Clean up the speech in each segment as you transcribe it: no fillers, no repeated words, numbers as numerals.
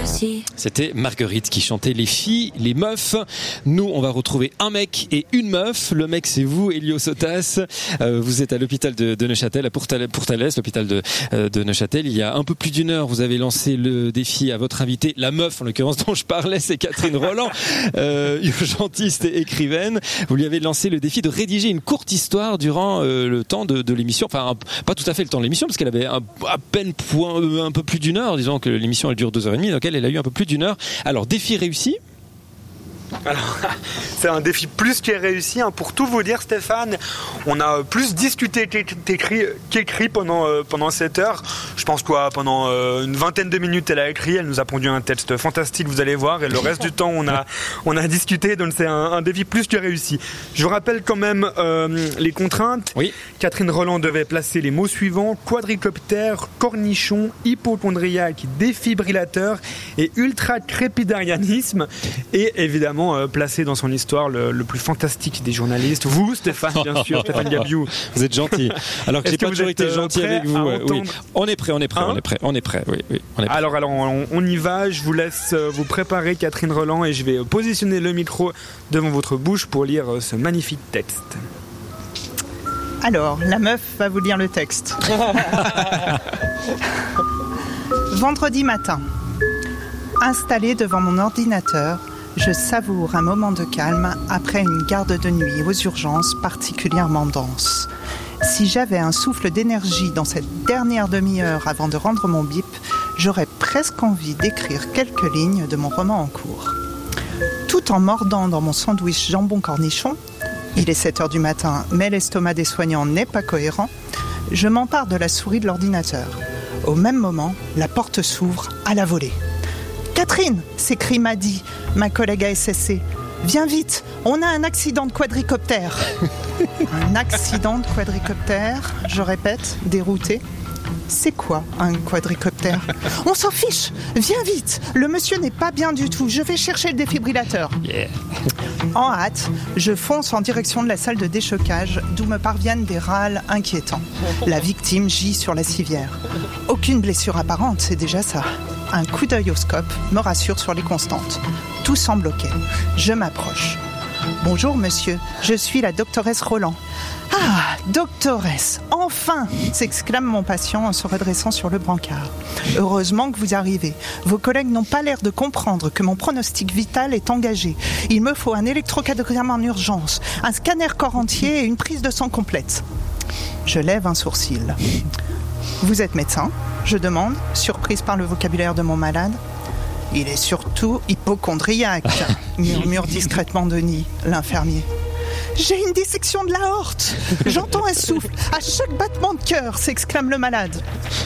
aussi. C'était Marguerite qui chantait les filles, les meufs. Nous, on va retrouver un mec et une meuf. Le mec, c'est vous, Elio Sotas. Vous êtes à l'hôpital de Neuchâtel, à Pourtalès, l'hôpital de Neuchâtel. Il y a un peu plus d'une heure, vous avez lancé le défi à votre invitée. La meuf, en l'occurrence, dont je parlais, c'est Catherine Roland, urgentiste et écrivaine. Vous lui avez lancé le défi de rédiger une courte histoire durant le temps de l'émission. Enfin, pas tout à fait le temps de l'émission, parce qu'elle avait à peine un peu plus d'une heure. Disons que l'émission, elle dure 2h30, donc elle a eu un peu plus d'une heure. Alors, défi réussi. Alors, c'est un défi plus que réussi, hein. Pour tout vous dire, Stéphane, on a plus discuté qu'écrit pendant cette heure. Je pense pendant une vingtaine de minutes, elle a écrit, elle nous a pondu un texte fantastique, vous allez voir, et le reste du temps, on a discuté, donc c'est un défi plus que réussi. Je vous rappelle quand même les contraintes. Oui. Catherine Roland devait placer les mots suivants: quadricoptère, cornichon, hypochondriaque, défibrillateur et ultra-crépidarianisme, et évidemment placé dans son histoire le plus fantastique des journalistes. Vous, Stéphane, bien sûr, Stéphane Gabiou. Vous êtes gentil. Alors que j'ai pas toujours été gentil avec vous. Oui. On est prêt. Oui, on est prêt. Alors, on y va. Je vous laisse vous préparer, Catherine Roland, et je vais positionner le micro devant votre bouche pour lire ce magnifique texte. Alors, la meuf va vous lire le texte. Vendredi matin. Installé devant mon ordinateur, je savoure un moment de calme après une garde de nuit aux urgences particulièrement dense. Si j'avais un souffle d'énergie dans cette dernière demi-heure avant de rendre mon bip, j'aurais presque envie d'écrire quelques lignes de mon roman en cours. Tout en mordant dans mon sandwich jambon-cornichon, il est 7h du matin, mais l'estomac des soignants n'est pas cohérent, je m'empare de la souris de l'ordinateur. Au même moment, la porte s'ouvre à la volée. « Catherine !» s'écrie Maddy, ma collègue à SSC. « Viens vite, on a un accident de quadricoptère !» Un accident de quadricoptère, je répète, déroutée. C'est quoi un quadricoptère ? On s'en fiche. Viens vite. Le monsieur n'est pas bien du tout. Je vais chercher le défibrillateur. Yeah. En hâte, je fonce en direction de la salle de déchocage, d'où me parviennent des râles inquiétants. La victime gît sur la civière. Aucune blessure apparente, c'est déjà ça. Un coup d'œil au scope me rassure sur les constantes. Tout semble ok. Je m'approche. Bonjour monsieur, je suis la doctoresse Roland. Ah, doctoresse, enfin, s'exclame mon patient en se redressant sur le brancard. Heureusement que vous arrivez. Vos collègues n'ont pas l'air de comprendre que mon pronostic vital est engagé. Il me faut un électrocardiogramme en urgence, un scanner corps entier et une prise de sang complète. Je lève un sourcil. Vous êtes médecin ? Je demande, surprise par le vocabulaire de mon malade. Il est surtout hypochondriaque, murmure discrètement Denis, l'infirmier. J'ai une dissection de l'aorte. J'entends un souffle à chaque battement de cœur, s'exclame le malade.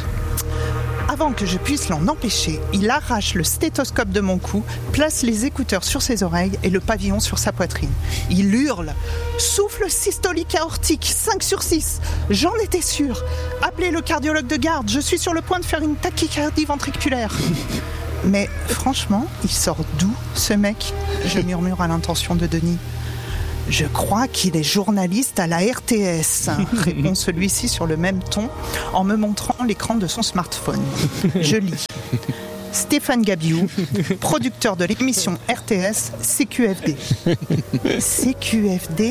Avant que je puisse l'en empêcher, il arrache le stéthoscope de mon cou, place les écouteurs sur ses oreilles et le pavillon sur sa poitrine. Il hurle « Souffle systolique aortique, 5/6 ! J'en étais sûr. Appelez le cardiologue de garde, je suis sur le point de faire une tachycardie ventriculaire. » Mais franchement, il sort d'où ce mec ? Je murmure à l'intention de Denis. Je crois qu'il est journaliste à la RTS, répond celui-ci sur le même ton en me montrant l'écran de son smartphone. Je lis. Stéphane Gabiou, producteur de l'émission RTS CQFD. CQFD ?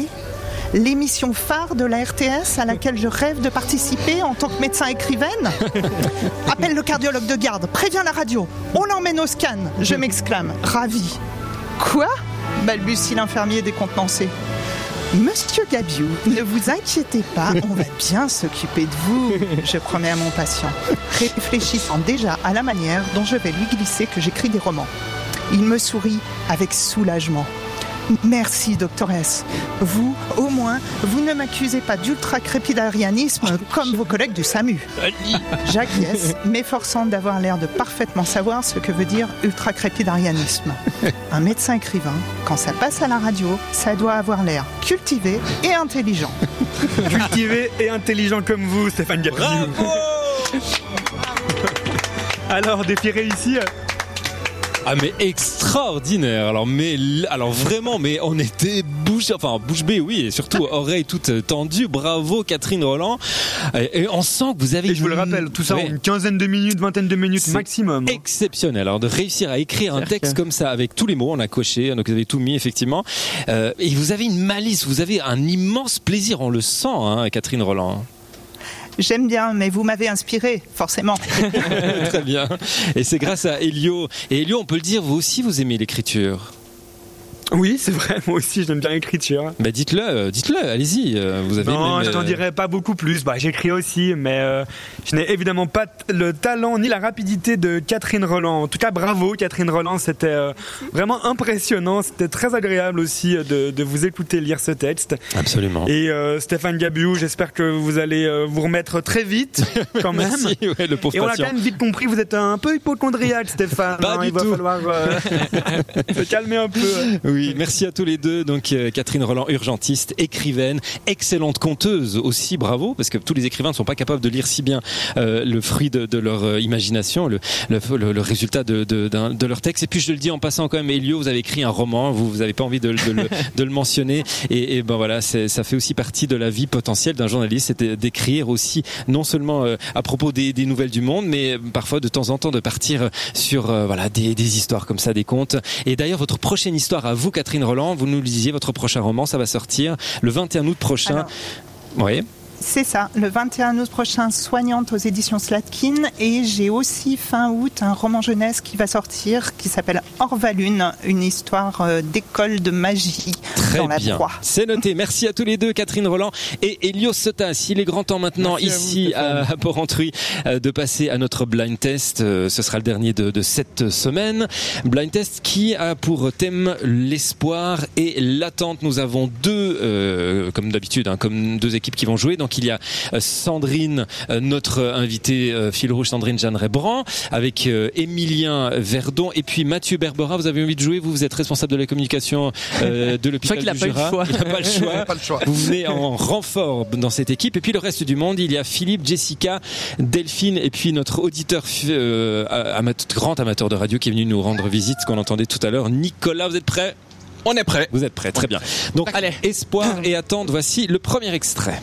L'émission phare de la RTS à laquelle je rêve de participer en tant que médecin écrivaine ? Appelle le cardiologue de garde, préviens la radio, on l'emmène au scan, je m'exclame, ravi. Quoi ? Balbutie l'infirmier décontenancé. Monsieur Gabiou, ne vous inquiétez pas, on va bien s'occuper de vous, je promets à mon patient, réfléchissant déjà à la manière dont je vais lui glisser que j'écris des romans. Il me sourit avec soulagement. Merci, doctoresse. Vous, au moins, vous ne m'accusez pas d'ultra-crépidarianisme comme vos collègues du SAMU. J'acquiesce, m'efforçant d'avoir l'air de parfaitement savoir ce que veut dire ultra-crépidarianisme. Un médecin écrivain, quand ça passe à la radio, ça doit avoir l'air cultivé et intelligent. Cultivé et intelligent comme vous, Stéphane Gabiou. Bravo. Alors, défi réussi. Ah mais extraordinaire. Alors vraiment, mais on était bouche bée, oui, et surtout oreilles toutes tendues. Bravo Catherine Rolland. Et on sent que vous avez. Et je vous le rappelle, tout ça en une quinzaine de minutes, vingtaine de minutes maximum. Exceptionnel. Alors de réussir à écrire un texte comme ça avec tous les mots, on a coché, donc vous avez tout mis effectivement. Et vous avez une malice, vous avez un immense plaisir, on le sent, hein, Catherine Rolland. J'aime bien, mais vous m'avez inspiré, forcément. Très bien. Et c'est grâce à Elio. Et Elio, on peut le dire, vous aussi, vous aimez l'écriture. Oui, c'est vrai, moi aussi j'aime bien l'écriture. Bah dites-le, allez-y. Vous avez non, je t'en dirai pas beaucoup plus. Bah, j'écris aussi, mais je n'ai évidemment pas le talent ni la rapidité de Catherine Rolland. En tout cas, bravo Catherine Rolland, c'était vraiment impressionnant. C'était très agréable aussi de vous écouter lire ce texte. Absolument. Et Stéphane Gabiou, j'espère que vous allez vous remettre très vite quand même. Merci, ouais, le pauvre Et on patient. a quand même vite compris, vous êtes un peu hypochondriaque Stéphane. Pas du il va tout. falloir se calmer un peu. Oui, merci à tous les deux. Donc Catherine Rolland, urgentiste, écrivaine, excellente conteuse aussi, bravo, parce que tous les écrivains ne sont pas capables de lire si bien le fruit de leur imagination, le résultat de leur texte. Et puis je le dis en passant quand même, Elio, vous avez écrit un roman, vous n'avez pas envie de le mentionner, et ben voilà, ça fait aussi partie de la vie potentielle d'un journaliste, c'est d'écrire aussi, non seulement à propos des nouvelles du monde, mais parfois de temps en temps de partir sur des histoires comme ça, des contes. Et d'ailleurs, votre prochaine histoire à vous, Catherine Rolland, vous nous le disiez, votre prochain roman, ça va sortir le 21 août prochain. Alors, oui. C'est ça, le 21 août prochain, Soignante aux éditions Slatkin. Et j'ai aussi fin août un roman jeunesse qui va sortir, qui s'appelle Orvalune, une histoire d'école de magie dans la bien. Troie. C'est noté. Merci à tous les deux, Catherine Rolland et Elio Sotas. Il est grand temps maintenant, ici à Porrentruy, de passer à notre blind test. Ce sera le dernier de cette semaine. Blind test qui a pour thème l'espoir et l'attente. Nous avons comme d'habitude, comme deux équipes qui vont jouer. Donc il y a Sandrine, notre invitée fil rouge, Sandrine Jeanneret-Brand, avec Émilien Verdon et puis Mathieu Berbera. Vous avez envie de jouer, vous êtes responsable de la communication de l'hôpital du Jura. Il n'a pas le choix. Vous venez en renfort dans cette équipe. Et puis le reste du monde, il y a Philippe, Jessica, Delphine et puis notre auditeur grand amateur de radio qui est venu nous rendre visite, ce qu'on entendait tout à l'heure, Nicolas. Vous êtes prêts ? On est prêts. Vous êtes prêts, très bien. Donc allez, espoir et attente, voici le premier extrait.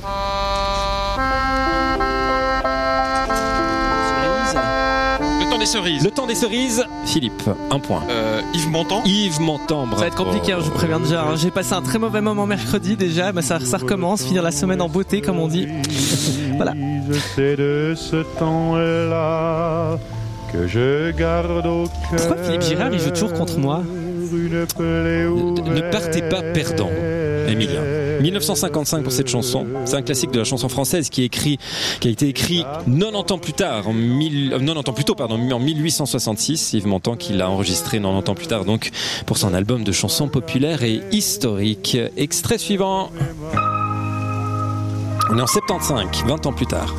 Le temps des cerises. Le temps des cerises, Philippe, un point. Yves Montand. Yves Montand, bravo. Ça va être compliqué, je vous préviens déjà. J'ai passé un très mauvais moment mercredi déjà. Ça recommence, finir la semaine en beauté, comme on dit. Voilà. C'est de ce temps-là que je garde au cœur. Pourquoi Philippe Girard, il joue toujours contre moi ? Ne partez pas perdant, Émilien. 1955 pour cette chanson. C'est un classique de la chanson française qui a été écrit 90 ans plus tard, en 1866. Yves Montand qui l'a enregistré 90 ans plus tard, donc pour son album de chansons populaires et historiques. Extrait suivant. On est en 75, 20 ans plus tard.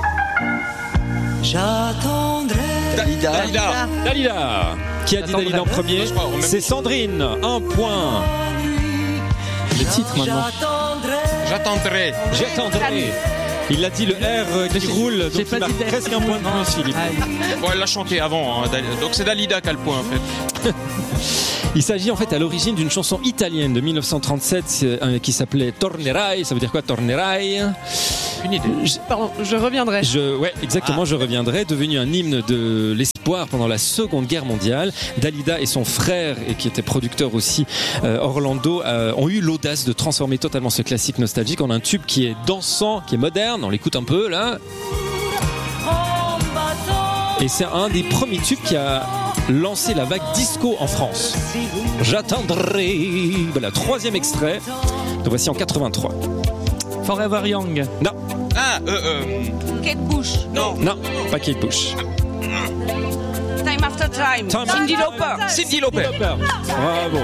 J'attendrai. Dalida. Qui a dit Dalida en premier ? C'est Sandrine. Un point. Le titre maintenant. J'attendrai. Il a dit le R qui roule, donc il marque presque un point de plus, Philippe. Bon, elle l'a chanté avant, hein, donc c'est Dalida qui a le point en fait. Il s'agit en fait à l'origine d'une chanson italienne de 1937 qui s'appelait Tornerai. Ça veut dire quoi, Tornerai ? Une idée. Pardon, je reviendrai. Ouais, exactement, je reviendrai. Devenu un hymne de l'espoir pendant la Seconde Guerre mondiale. Dalida et son frère, et qui était producteur aussi, Orlando, ont eu l'audace de transformer totalement ce classique nostalgique en un tube qui est dansant, qui est moderne. On l'écoute un peu là. Et c'est un des premiers tubes qui a lancé la vague disco en France. J'attendrai. Voilà, troisième extrait. Donc voici en 83. Forever Young. Non. Kate Bush. Non, pas Kate Bush. Time After Time. Cyndi Lauper. Cyndi Lauper. Bravo.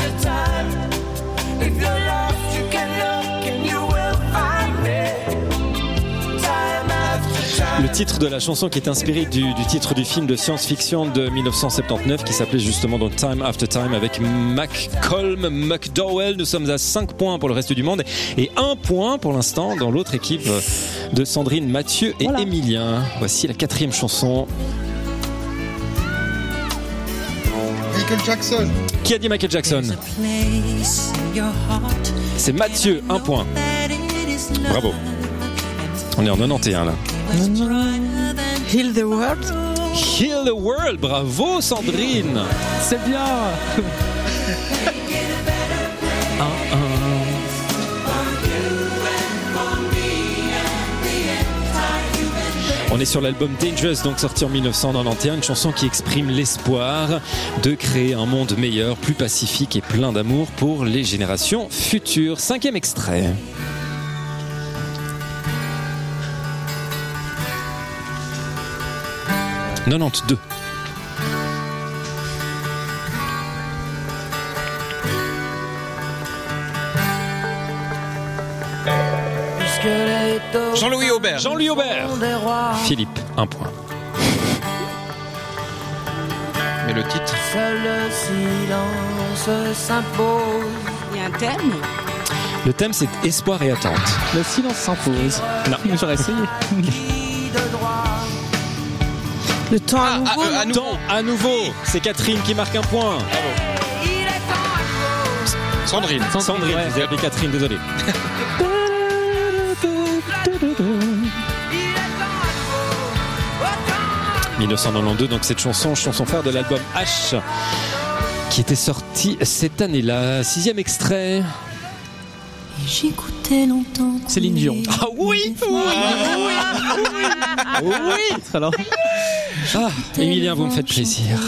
Le titre de la chanson qui est inspiré du titre du film de science-fiction de 1979 qui s'appelait justement donc Time After Time avec Malcolm McDowell. Nous sommes à 5 points pour le reste du monde et 1 point pour l'instant dans l'autre équipe de Sandrine, Mathieu et Émilien. Voici la 4e chanson. Michael Jackson. Qui a dit Michael Jackson? C'est Mathieu, 1 point. Bravo. On est en 91 là. Heal the world. Heal the world, bravo Sandrine. C'est bien. On est sur l'album Dangerous, donc sorti en 1991, une chanson qui exprime l'espoir de créer un monde meilleur, plus pacifique et plein d'amour pour les générations futures. 5e extrait. « 92. Jean-Louis Aubert. Jean-Louis Aubert. Philippe, 1 point. Mais le titre. Seul le silence s'impose. Il y a un thème. Le thème, c'est espoir et attente. Le silence s'impose. Non, j'aurais essayé. Le temps à nouveau. Temps à nouveau. C'est Catherine qui marque 1 point. Sandrine. Sandrine, ouais. Vous avez appelé Catherine, désolé. 1992, donc cette chanson phare de l'album H, qui était sorti cette année-là. 6e extrait. J'écoutais longtemps. Céline Dion. Ah oui, oui. Alors. Ah, Emilien, vous me faites plaisir.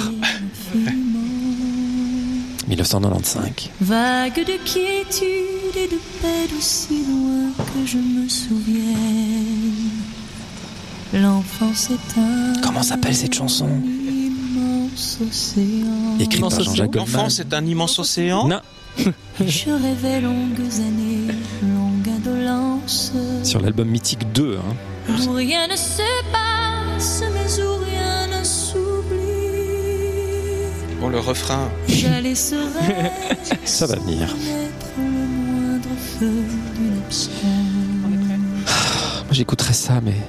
1995. Vague de quiétude et de paix d'aussi loin que je me souvienne. L'enfance est un. Comment s'appelle cette chanson? Immense océan. Écrite par Jean-Jacques Goldman. L'enfant, c'est un immense océan. Non. Je rêvais longues années, longue indolence. Sur l'album Mythique 2. Où rien ne se passe, mais où rien ne s'oublie. Bon, le refrain. J'allais sereine. Ça va venir. Le moindre feu d'une absence. J'écouterais ça, mais.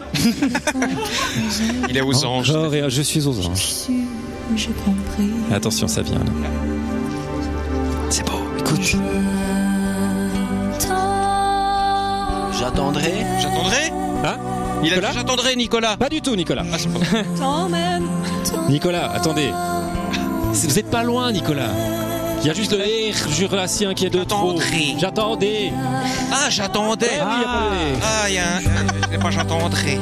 Il est aux anges. Encore et je suis aux anges. J'ai compris. Attention, ça vient là. C'est beau, écoute. J'attendrai. Hein? Il a Nicolas dit j'attendrai, Nicolas. Pas du tout, Nicolas. Ah, c'est pas... Tant même. Nicolas, attendez. Vous êtes pas loin, Nicolas. Il y a juste le R jurassien qui est de trop. J'attendais. Ah, j'attendais. Ah, il y a un... Je pas j'attendrai.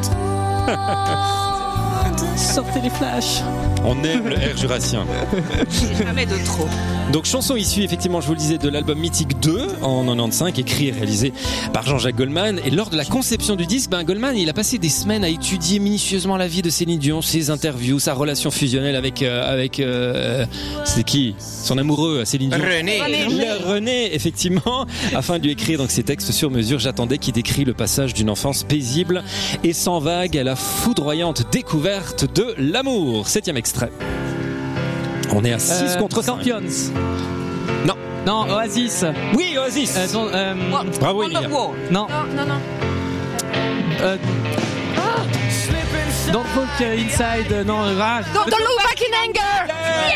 Sortez les flashs. On aime le R jurassien. Jamais de trop. Donc chanson issue, effectivement, je vous le disais, de l'album Mythique 2 en 95, écrit et réalisé par Jean-Jacques Goldman. Et lors de la conception du disque, Goldman, il a passé des semaines à étudier minutieusement la vie de Céline Dion, ses interviews, sa relation fusionnelle avec c'est qui? Son amoureux, Céline Dion. René, effectivement, afin de lui écrire donc ces textes sur mesure. J'attendais, qui décrit le passage d'une enfance paisible et sans vague à la foudroyante découverte de l'amour. 7e extrait. On est à 6 contre 5. Scorpions. Non, Oasis. Oui, Oasis. Bravo, Emilia. Non. Non. Don't Look Inside. Non, rage. Don't look back in anger.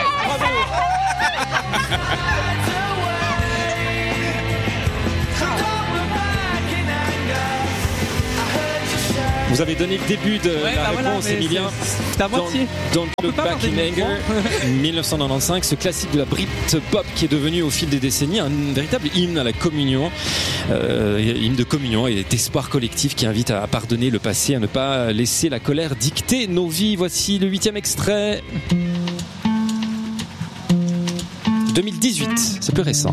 Vous avez donné le début de la réponse, Emilien. C'est à moitié. Don't Look Back in Anger, 1995, ce classique de la Britpop qui est devenu au fil des décennies un véritable hymne à la communion, hymne de communion et d'espoir collectif qui invite à pardonner le passé, à ne pas laisser la colère dicter nos vies. Voici le 8e extrait. 2018, c'est plus récent.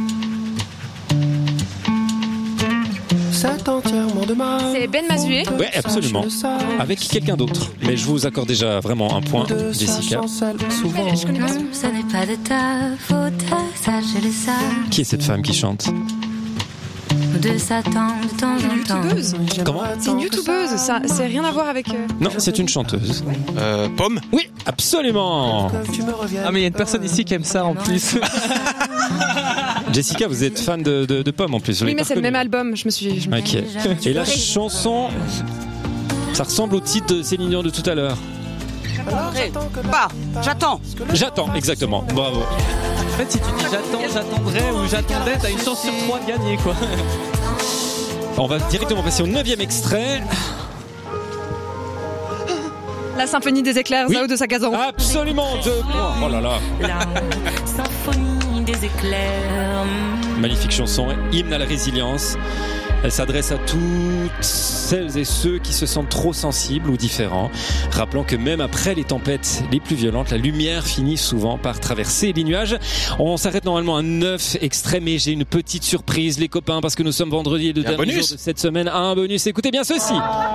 C'est Ben Mazué. Oui, absolument. Avec quelqu'un d'autre. Mais je vous accorde déjà vraiment un point, Jessica. Je connais pas. Ce n'est pas de ta faute, ça je le sais. Qui est cette femme qui chante? De Satan de temps en temps. YouTubeuse. Comment? C'est une youtubeuse. Ça, c'est rien à voir avec. Non, c'est une chanteuse. Pomme. Oui, absolument. Ah, mais il y a une personne ici qui aime ça en plus. Jessica, vous êtes fan de Pomme en plus. Oui, mais c'est le même album. Je me suis. Ok. Et la chanson, ça ressemble au titre de Céline Dion de tout à l'heure. J'attends, exactement. Bravo. En fait, si tu dis j'attendrai ou j'attendais, t'as une chance sur 3 de gagner, quoi. On va directement passer au 9e extrait. La symphonie des éclairs, Zao de Sakazan. Absolument, 2 points. Oh là là. La symphonie des éclairs. Magnifique chanson, hymne à la résilience. Elle s'adresse à toutes celles et ceux qui se sentent trop sensibles ou différents, rappelant que même après les tempêtes les plus violentes, la lumière finit souvent par traverser les nuages. On s'arrête normalement à 9 extraits, mais j'ai une petite surprise, les copains, parce que nous sommes vendredi et le dernier jour de cette semaine. Un bonus, écoutez bien ceci.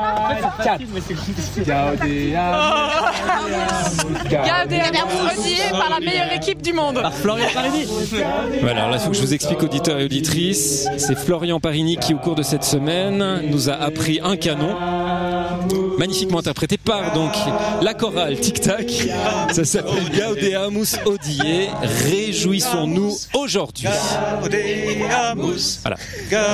Mercredi par la meilleure équipe du monde. Par Florian Parini. Voilà, alors là, il faut que je vous explique, auditeurs et auditrices. C'est Florian Parini qui, au cours de cette semaine, nous a appris un canon, magnifiquement interprété par donc la chorale Tic Tac. Ça s'appelle Gaudeamus Hodie. Réjouissons-nous aujourd'hui. Voilà.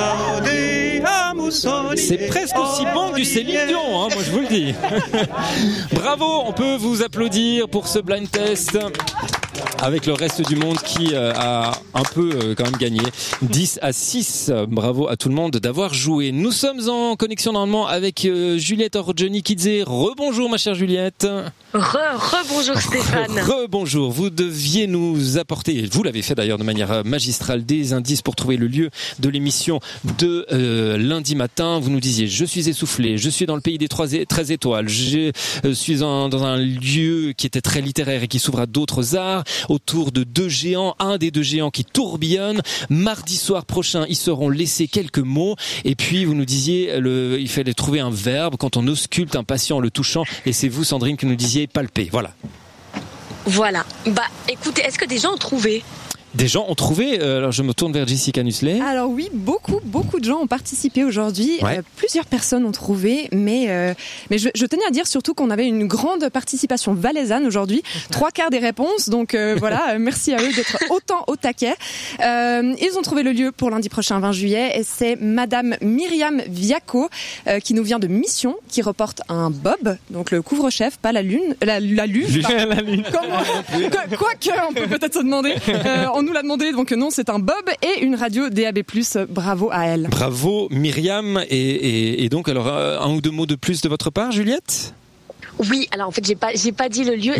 C'est presque aussi bon que du Céline Dion, hein, moi je vous le dis. Bravo, on peut vous applaudir pour ce blind test. Avec le reste du monde qui a un peu quand même gagné 10-6. Bravo à tout le monde d'avoir joué. Nous sommes en connexion normalement avec Juliette Orjoni-Kidze. Rebonjour ma chère Juliette. Rebonjour Stéphane. Rebonjour. Vous deviez nous apporter, vous l'avez fait d'ailleurs de manière magistrale, des indices pour trouver le lieu de l'émission de lundi matin. Vous nous disiez, je suis essoufflé, je suis dans le pays des 13 étoiles, je suis dans un lieu qui était très littéraire et qui s'ouvre à d'autres arts, autour de 2 géants, un des 2 géants qui tourbillonne. Mardi soir prochain, ils seront laissés quelques mots. Et puis, vous nous disiez, il fallait trouver un verbe quand on ausculte un patient en le touchant. Et c'est vous, Sandrine, qui nous disiez palper. Voilà. Voilà. Écoutez, est-ce que des gens ont trouvé ? Des gens ont trouvé, alors je me tourne vers Jessica Nuslet. Alors oui, beaucoup de gens ont participé aujourd'hui. Ouais. Plusieurs personnes ont trouvé, mais je tenais à dire surtout qu'on avait une grande participation valaisanne aujourd'hui. 3/4 des réponses, donc voilà, merci à eux d'être autant au taquet. Ils ont trouvé le lieu pour lundi prochain, 20 juillet, et c'est Madame Myriam Viaco qui nous vient de Mission, qui reporte un bob, donc le couvre-chef, pas la lune, la luge. La lune. Quoique, on peut peut-être se demander. On nous l'a demandé, donc non, c'est un bob et une radio DAB+. Bravo à elle. Bravo Myriam, et donc alors un ou 2 mots de plus de votre part, Juliette ? Oui, alors en fait j'ai pas dit le lieu,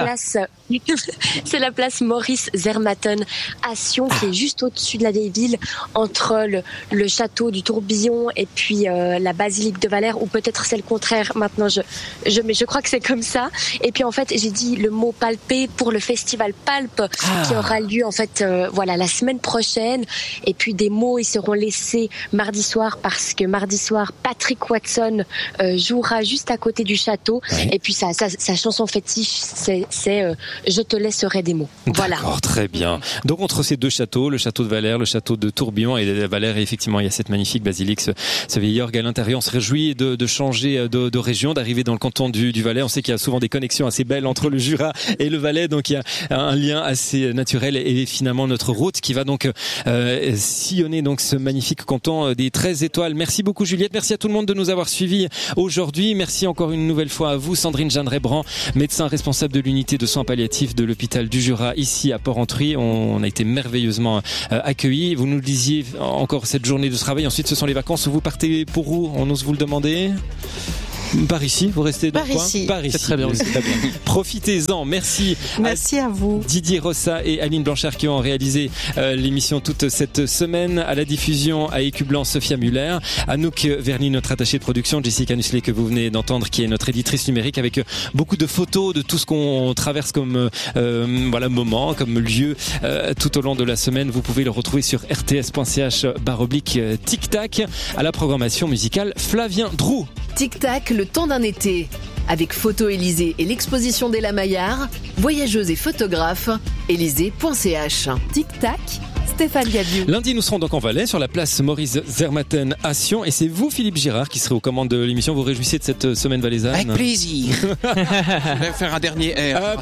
c'est la place Maurice Zermatten à Sion, qui est juste au-dessus de la vieille ville, entre le château du Tourbillon et puis la basilique de Valère, ou peut-être c'est le contraire. Maintenant mais je crois que c'est comme ça. Et puis en fait j'ai dit le mot palper pour le festival Palp qui aura lieu en fait la semaine prochaine. Et puis des mots ils seront laissés mardi soir, parce que mardi soir Patrick Watson jouera juste à côté du château. Et puis sa chanson fétiche, c'est Je te laisserai des mots. Voilà. D'accord, très bien. Donc entre ces 2 châteaux, le château de Valère, le château de Tourbillon, et Valère, et effectivement il y a cette magnifique basilique, ce vieil orgue à l'intérieur. On se réjouit de changer de région, d'arriver dans le canton du Valais. On sait qu'il y a souvent des connexions assez belles entre le Jura et le Valais, donc il y a un lien assez naturel, et finalement notre route qui va donc sillonner donc ce magnifique canton des 13 étoiles. Merci beaucoup Juliette, merci à tout le monde de nous avoir suivis aujourd'hui. Merci encore une nouvelle fois à vous, Sandrine Jeanne-Rebrand, médecin responsable de l'unité de soins palliatifs de l'hôpital du Jura ici à Port-Entruy. On a été merveilleusement accueillis. Vous nous le disiez, encore cette journée de travail. Ensuite, ce sont les vacances. Vous partez pour où ? On ose vous le demander ? Par ici, vous restez dans le coin ? Par ici. C'est très bien. Profitez-en. Merci à vous. Didier Rossa et Aline Blanchard qui ont réalisé l'émission toute cette semaine. À la diffusion, à Écublanc, Sophia Muller. Anouk Verny, notre attachée de production. Jessica Nuslet, que vous venez d'entendre, qui est notre éditrice numérique, avec beaucoup de photos de tout ce qu'on traverse comme moment, comme lieu tout au long de la semaine. Vous pouvez le retrouver sur rts.ch/tic tac. À la programmation musicale, Flavien Drou. Tic Tac, le temps d'un été. Avec Photo Élysée et l'exposition d'Ella Maillard, voyageuse et photographe, élysée.ch. Tic Tac, Stéphane Gaviou. Lundi, nous serons donc en Valais, sur la place Maurice Zermatten à Sion. Et c'est vous, Philippe Girard, qui serez aux commandes de l'émission. Vous réjouissez de cette semaine valaisanne ? Avec plaisir. Je vais faire un dernier air.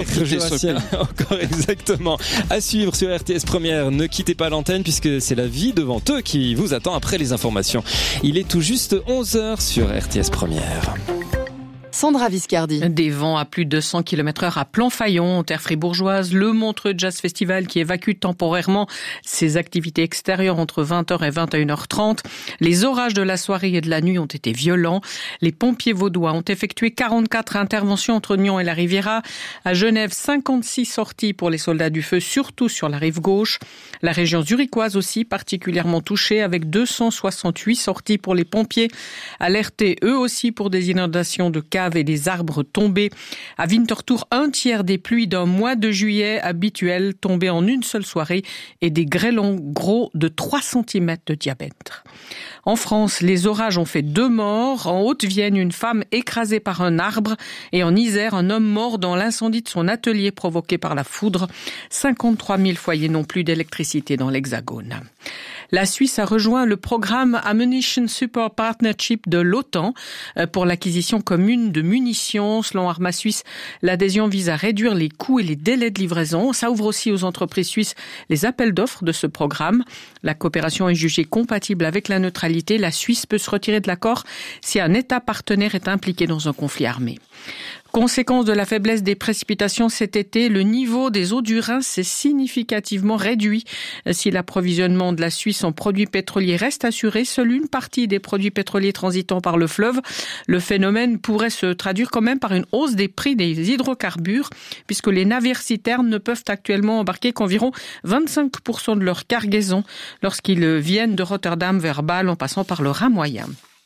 Encore exactement. À suivre sur RTS Première. Ne quittez pas l'antenne, puisque c'est la vie devant eux qui vous attend après les informations. Il est tout juste 11h sur RTS Première. Sandra Viscardi. Des vents à plus de 100 km/h à Planfaillon, en terre fribourgeoise. Le Montreux Jazz Festival qui évacue temporairement ses activités extérieures entre 20h et 21h30. Les orages de la soirée et de la nuit ont été violents. Les pompiers vaudois ont effectué 44 interventions entre Nyon et la Riviera. À Genève, 56 sorties pour les soldats du feu, surtout sur la rive gauche. La région zurichoise aussi particulièrement touchée avec 268 sorties pour les pompiers, alertés eux aussi pour des inondations de caves et des arbres tombés. À Winterthur, un tiers des pluies d'un mois de juillet habituel tombées en une seule soirée et des grêlons gros de 3 cm de diamètre. En France, les orages ont fait 2 morts. En Haute-Vienne, une femme écrasée par un arbre. Et en Isère, un homme mort dans l'incendie de son atelier provoqué par la foudre. 53 000 foyers n'ont plus d'électricité dans l'Hexagone. La Suisse a rejoint le programme Ammunition Support Partnership de l'OTAN pour l'acquisition commune de munitions. Selon Arma Suisse, l'adhésion vise à réduire les coûts et les délais de livraison. Ça ouvre aussi aux entreprises suisses les appels d'offres de ce programme. La coopération est jugée compatible avec la neutralité. La Suisse peut se retirer de l'accord si un État partenaire est impliqué dans un conflit armé. Conséquence de la faiblesse des précipitations cet été, le niveau des eaux du Rhin s'est significativement réduit. Si l'approvisionnement de la Suisse en produits pétroliers reste assuré, seule une partie des produits pétroliers transitant par le fleuve. Le phénomène pourrait se traduire quand même par une hausse des prix des hydrocarbures, puisque les navires citernes ne peuvent actuellement embarquer qu'environ 25% de leur cargaison lorsqu'ils viennent de Rotterdam vers Bâle en passant par le Rhin moyen.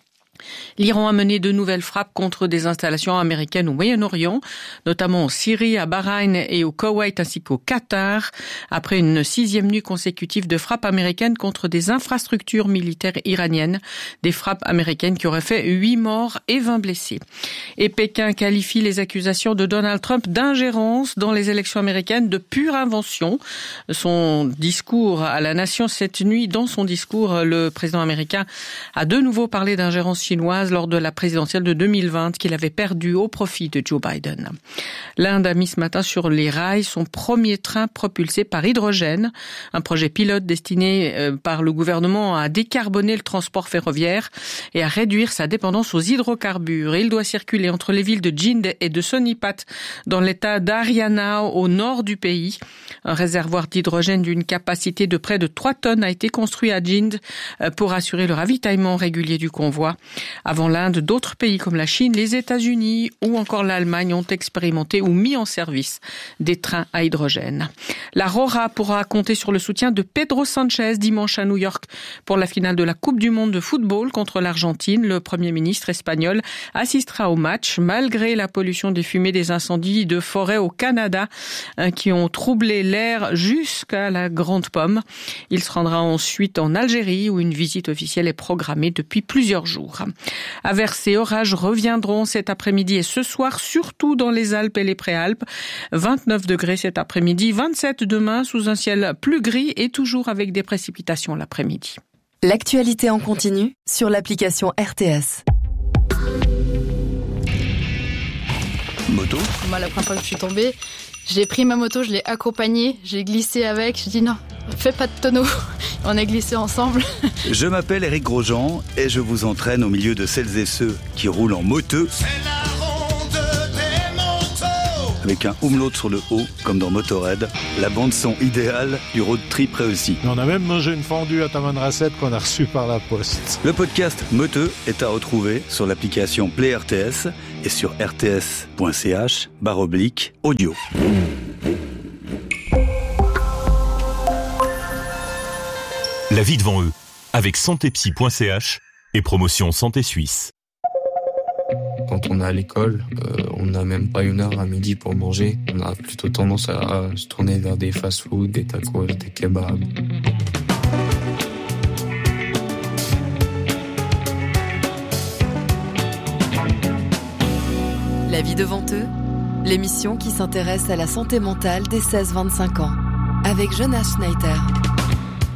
L'Iran a mené de nouvelles frappes contre des installations américaines au Moyen-Orient, notamment en Syrie, à Bahreïn et au Koweït ainsi qu'au Qatar, après une 6e nuit consécutive de frappes américaines contre des infrastructures militaires iraniennes, des frappes américaines qui auraient fait 8 morts et 20 blessés. Et Pékin qualifie les accusations de Donald Trump d'ingérence dans les élections américaines de pure invention. Son discours à la nation cette nuit, dans son discours, le président américain a de nouveau parlé d'ingérence chinoise lors de la présidentielle de 2020 qu'il avait perdue au profit de Joe Biden. L'Inde a mis ce matin sur les rails son premier train propulsé par hydrogène, un projet pilote destiné par le gouvernement à décarboner le transport ferroviaire et à réduire sa dépendance aux hydrocarbures. Il doit circuler entre les villes de Jind et de Sonipat dans l'état d'Haryana au nord du pays. Un réservoir d'hydrogène d'une capacité de près de 3 tonnes a été construit à Jind pour assurer le ravitaillement régulier du convoi. Avant l'Inde, d'autres pays comme la Chine, les États-Unis ou encore l'Allemagne ont expérimenté ou mis en service des trains à hydrogène. La Rora pourra compter sur le soutien de Pedro Sanchez dimanche à New York pour la finale de la Coupe du monde de football contre l'Argentine. Le Premier ministre espagnol assistera au match malgré la pollution des fumées des incendies de forêt au Canada qui ont troublé l'air jusqu'à la Grande Pomme. Il se rendra ensuite en Algérie où une visite officielle est programmée depuis plusieurs jours. Averses et orages reviendront cet après-midi et ce soir, surtout dans les Alpes et les Préalpes. 29 degrés cet après-midi, 27 demain sous un ciel plus gris et toujours avec des précipitations l'après-midi. L'actualité en continu sur l'application RTS. Moto. Moi, la première fois que je suis tombée, j'ai pris ma moto, je l'ai accompagnée, j'ai glissé avec, j'ai dit non, fais pas de tonneau. On a glissé ensemble. Je m'appelle Eric Grosjean et je vous entraîne au milieu de celles et ceux qui roulent en moteux. C'est la ronde des motos. Avec un umlaut sur le haut, comme dans Motorhead, la bande-son idéale du road trip réussi. On a même mangé une fondue à Taman Rasset qu'on a reçue par la poste. Le podcast Moteux est à retrouver sur l'application Play RTS et sur rts.ch/audio. La vie devant eux, avec santépsy.ch et promotion Santé Suisse. Quand on est à l'école, on n'a même pas 1 heure à midi pour manger. On a plutôt tendance à se tourner vers des fast-food, des tacos, des kebabs. La vie devant eux, l'émission qui s'intéresse à la santé mentale des 16-25 ans, avec Jonas Schneider.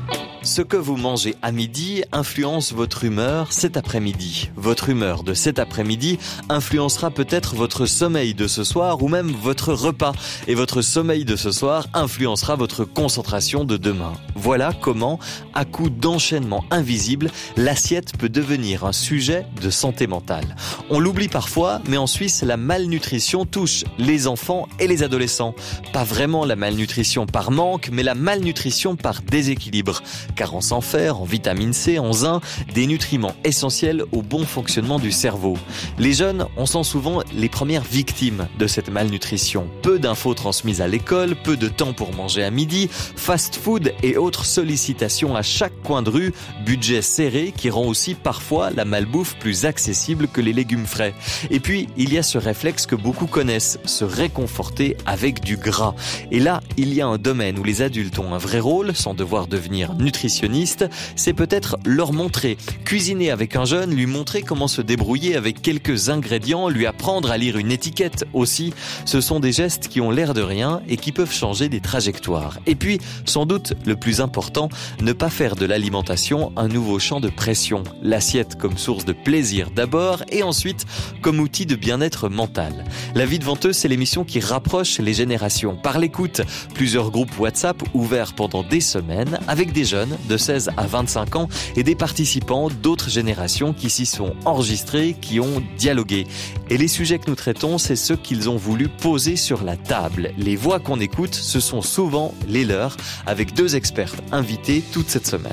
Ce que vous mangez à midi influence votre humeur cet après-midi. Votre humeur de cet après-midi influencera peut-être votre sommeil de ce soir ou même votre repas. Et votre sommeil de ce soir influencera votre concentration de demain. Voilà comment, à coup d'enchaînement invisible, l'assiette peut devenir un sujet de santé mentale. On l'oublie parfois, mais en Suisse, la malnutrition touche les enfants et les adolescents. Pas vraiment la malnutrition par manque, mais la malnutrition par déséquilibre. Carence en fer, en vitamine C, en zinc, des nutriments essentiels au bon fonctionnement du cerveau. Les jeunes en sont souvent les premières victimes de cette malnutrition. Peu d'infos transmises à l'école, peu de temps pour manger à midi, fast-food et autres sollicitations à chaque coin de rue, budget serré qui rend aussi parfois la malbouffe plus accessible que les légumes frais. Et puis, il y a ce réflexe que beaucoup connaissent, se réconforter avec du gras. Et là, il y a un domaine où les adultes ont un vrai rôle, sans devoir devenir nutritionniste, c'est peut-être leur montrer. Cuisiner avec un jeune, lui montrer comment se débrouiller avec quelques ingrédients, lui apprendre à lire une étiquette aussi. Ce sont des gestes qui ont l'air de rien et qui peuvent changer des trajectoires. Et puis, sans doute, le plus important, ne pas faire de l'alimentation un nouveau champ de pression. L'assiette comme source de plaisir d'abord et ensuite comme outil de bien-être mental. La vie devant eux, c'est l'émission qui rapproche les générations. Par l'écoute, plusieurs groupes WhatsApp ouverts pendant des semaines avec des jeunes de 16 à 25 ans et des participants d'autres générations qui s'y sont enregistrés, qui ont dialogué. Et les sujets que nous traitons, c'est ceux qu'ils ont voulu poser sur la table. Les voix qu'on écoute, ce sont souvent les leurs, avec 2 expertes invités toute cette semaine.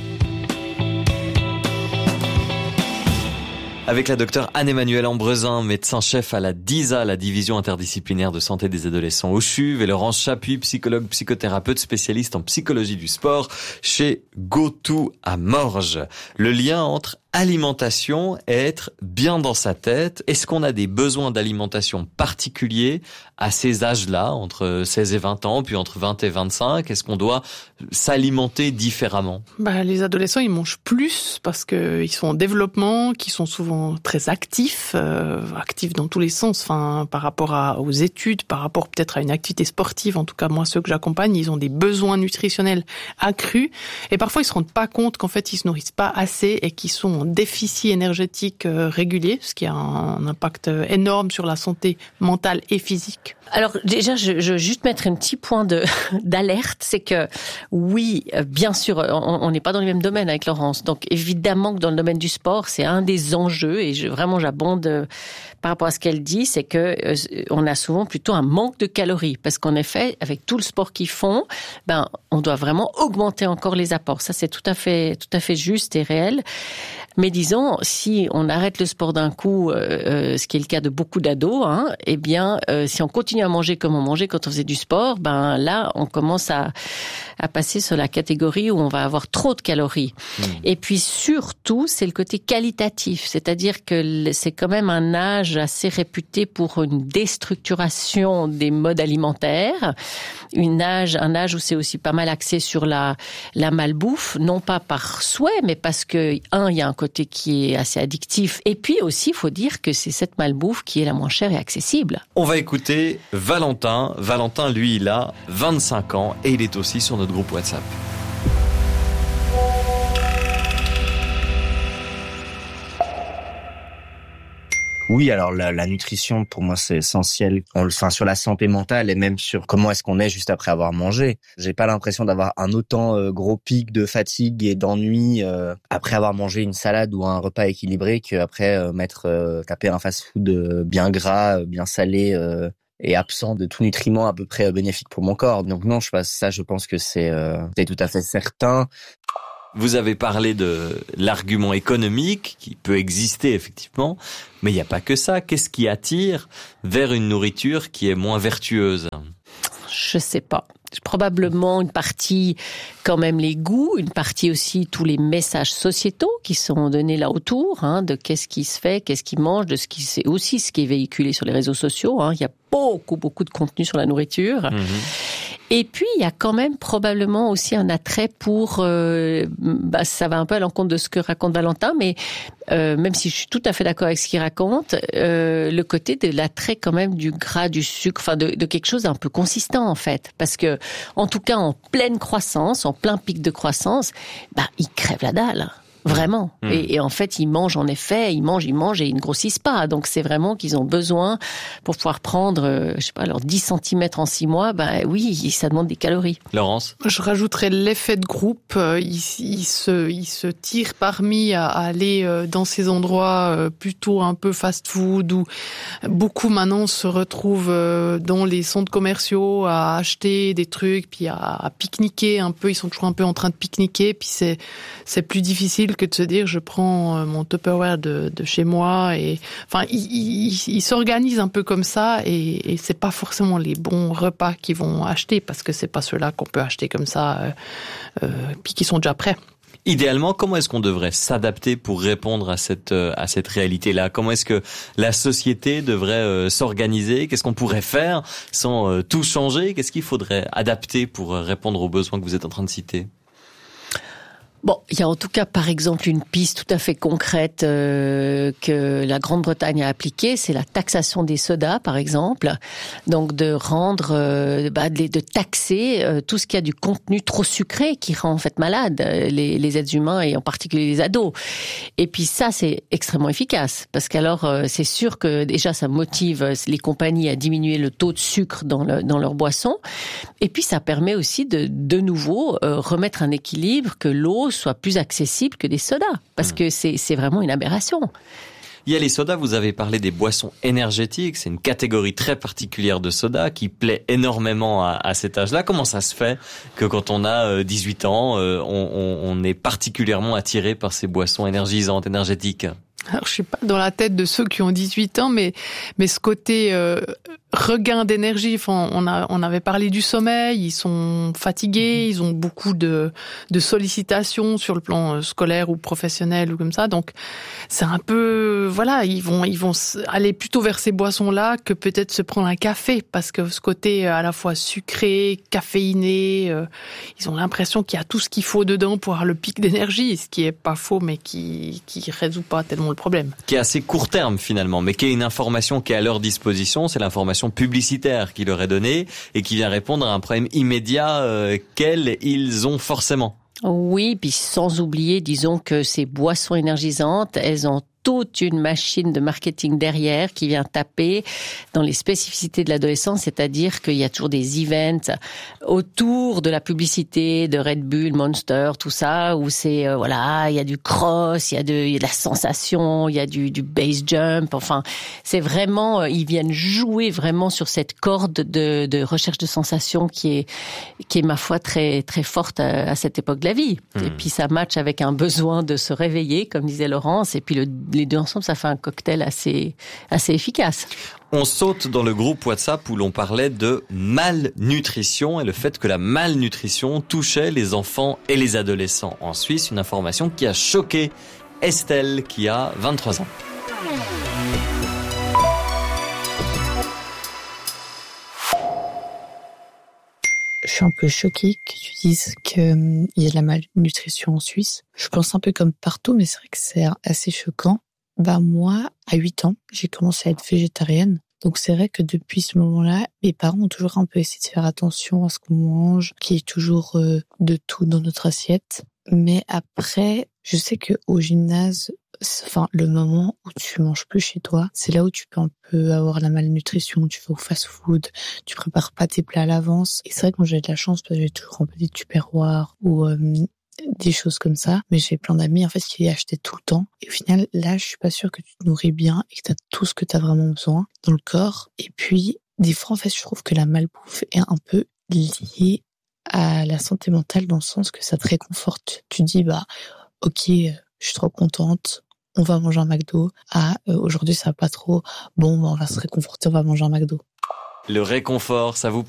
Avec la docteure Anne-Emmanuelle Ambrezin, médecin-chef à la DISA, la division interdisciplinaire de santé des adolescents au CHUV, et Laurence Chapuis, psychologue, psychothérapeute, spécialiste en psychologie du sport chez GoTo à Morges. Le lien entre alimentation et être bien dans sa tête. Est-ce qu'on a des besoins d'alimentation particuliers à ces âges-là, entre 16 et 20 ans, puis entre 20 et 25? Est-ce qu'on doit s'alimenter différemment? Les adolescents, ils mangent plus parce qu'ils sont en développement, qu'ils sont souvent très actifs, actifs dans tous les sens, par rapport aux études, par rapport peut-être à une activité sportive. En tout cas, moi, ceux que j'accompagne, ils ont des besoins nutritionnels accrus. Et parfois, ils se rendent pas compte qu'en fait, ils se nourrissent pas assez et qu'ils sont en déficit énergétique régulier, ce qui a un impact énorme sur la santé mentale et physique. Alors déjà, je veux juste mettre un petit point d'alerte, c'est que oui, bien sûr, on n'est pas dans le même domaine avec Laurence. Donc évidemment que dans le domaine du sport, c'est un des enjeux et vraiment j'abonde par rapport à ce qu'elle dit, c'est que on a souvent plutôt un manque de calories parce qu'en effet, avec tout le sport qu'ils font, on doit vraiment augmenter encore les apports. Ça, c'est tout à fait juste et réel. Mais disons, si on arrête le sport d'un coup, ce qui est le cas de beaucoup d'ados, si on continue à manger comme on mangeait quand on faisait du sport, là, on commence à passer sur la catégorie où on va avoir trop de calories. Et puis surtout, c'est le côté qualitatif, c'est-à-dire que c'est quand même un âge assez réputé pour une déstructuration des modes alimentaires, un âge où c'est aussi pas mal axé sur la malbouffe, non pas par souhait, mais parce que il y a un côté qui est assez addictif, et puis aussi, il faut dire que c'est cette malbouffe qui est la moins chère et accessible. On va écouter Valentin. Valentin, lui, il a 25 ans et il est aussi sur notre groupe WhatsApp. Oui, alors la nutrition, pour moi, c'est essentiel. Sur la santé mentale et même sur comment est-ce qu'on est juste après avoir mangé. J'ai pas l'impression d'avoir un autant gros pic de fatigue et d'ennui après avoir mangé une salade ou un repas équilibré qu'après taper un fast-food bien gras, bien salé et absent de tout nutriment à peu près bénéfique pour mon corps. Donc non, je pense que c'est tout à fait certain. Vous avez parlé de l'argument économique qui peut exister effectivement, mais il n'y a pas que ça. Qu'est-ce qui attire vers une nourriture qui est moins vertueuse? Je sais pas. Probablement une partie quand même les goûts, une partie aussi tous les messages sociétaux qui sont donnés là autour, de qu'est-ce qui se fait, qu'est-ce qui mange, de c'est aussi ce qui est véhiculé sur les réseaux sociaux. Il y a beaucoup de contenu sur la nourriture. Et puis, il y a quand même probablement aussi un attrait pour... ça va un peu à l'encontre de ce que raconte Valentin, mais même si je suis tout à fait d'accord avec ce qu'il raconte, le côté de l'attrait quand même du gras, du sucre, enfin de quelque chose d'un peu consistant en fait. Parce que, en tout cas, en pleine croissance, en plein pic de croissance, ils crèvent la dalle. Vraiment. Et en fait, ils mangent en effet, ils mangent et ils ne grossissent pas. Donc c'est vraiment qu'ils ont besoin pour pouvoir prendre, leurs 10 cm en 6 mois, oui, ça demande des calories. Laurence ? Je rajouterais l'effet de groupe. Ils se tirent parmi à aller dans ces endroits plutôt un peu fast-food où beaucoup maintenant se retrouvent dans les centres commerciaux à acheter des trucs, puis à pique-niquer un peu. Ils sont toujours un peu en train de pique-niquer, puis c'est plus difficile que de se dire je prends mon Tupperware de chez moi et enfin ils s'organisent un peu comme ça et c'est pas forcément les bons repas qu'ils vont acheter parce que c'est pas ceux-là qu'on peut acheter comme ça puis qui sont déjà prêts. Idéalement, comment est-ce qu'on devrait s'adapter pour répondre à cette réalité-là ? Comment est-ce que la société devrait s'organiser ? Qu'est-ce qu'on pourrait faire sans tout changer ? Qu'est-ce qu'il faudrait adapter pour répondre aux besoins que vous êtes en train de citer ? Bon, il y a en tout cas, par exemple, une piste tout à fait concrète que la Grande-Bretagne a appliquée, c'est la taxation des sodas, par exemple. Donc, de rendre, de taxer tout ce qui a du contenu trop sucré qui rend en fait malade les êtres humains et en particulier les ados. Et puis ça, c'est extrêmement efficace parce qu'alors, c'est sûr que déjà, ça motive les compagnies à diminuer le taux de sucre dans leurs boissons. Et puis, ça permet aussi de nouveau remettre un équilibre que l'eau soit plus accessible que des sodas, parce que c'est vraiment une aberration. Il y a les sodas, vous avez parlé des boissons énergétiques, c'est une catégorie très particulière de sodas qui plaît énormément à cet âge-là. Comment ça se fait que quand on a 18 ans, on est particulièrement attiré par ces boissons énergisantes, énergétiques ? Alors, je suis pas dans la tête de ceux qui ont 18 ans, mais ce côté regain d'énergie, enfin, on avait parlé du sommeil, ils sont fatigués, ils ont beaucoup de sollicitations sur le plan scolaire ou professionnel ou comme ça, donc c'est un peu, voilà, ils vont aller plutôt vers ces boissons-là que peut-être se prendre un café, parce que ce côté à la fois sucré, caféiné, ils ont l'impression qu'il y a tout ce qu'il faut dedans pour avoir le pic d'énergie, ce qui est pas faux, mais qui résout pas tellement le problème. Qui est assez court terme finalement, mais qui est une information qui est à leur disposition, c'est l'information publicitaire qui leur est donnée et qui vient répondre à un problème immédiat qu'ils ont forcément. Oui, puis sans oublier, disons que ces boissons énergisantes, elles ont toute une machine de marketing derrière qui vient taper dans les spécificités de l'adolescence, c'est-à-dire qu'il y a toujours des events autour de la publicité de Red Bull, Monster, tout ça, où c'est, il y a du cross, il y a de la sensation, il y a du base jump, enfin, c'est vraiment, ils viennent jouer vraiment sur cette corde de recherche de sensations qui est ma foi très, très forte à cette époque de la vie. Et puis ça match avec un besoin de se réveiller, comme disait Laurence, et puis les deux ensemble, ça fait un cocktail assez efficace. On saute dans le groupe WhatsApp où l'on parlait de malnutrition et le fait que la malnutrition touchait les enfants et les adolescents en Suisse. Une information qui a choqué Estelle, qui a 23 ans. Je suis un peu choquée que tu dises qu'il y a de la malnutrition en Suisse. Je pense un peu comme partout, mais c'est vrai que c'est assez choquant. Moi, à 8 ans, j'ai commencé à être végétarienne. Donc c'est vrai que depuis ce moment-là, mes parents ont toujours un peu essayé de faire attention à ce qu'on mange, qu'il y ait toujours de tout dans notre assiette. Mais après, je sais qu'au gymnase, le moment où tu manges plus chez toi, c'est là où tu peux un peu avoir la malnutrition. Tu vas au fast-food, tu prépares pas tes plats à l'avance. Et c'est vrai que moi j'ai de la chance parce que j'ai toujours un peu des tupperwares ou des choses comme ça. Mais j'ai plein d'amis en fait qui achetaient tout le temps. Et au final, là, je suis pas sûre que tu te nourris bien et que t'as tout ce que t'as vraiment besoin dans le corps. Et puis, des fois, en fait, je trouve que la malbouffe est un peu liée à la santé mentale dans le sens que ça te réconforte. Tu dis, ok, je suis trop contente, on va manger un McDo. Aujourd'hui ça va pas trop, on va se réconforter, on va manger un McDo. Le réconfort, ça vous